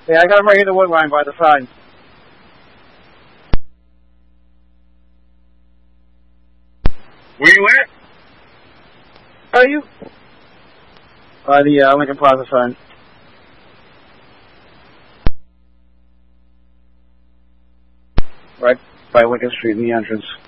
Yeah, I got him right here in the wood line by the side. Where you at? Are you? By the Lincoln Plaza sign. Right by Lincoln Street in the entrance.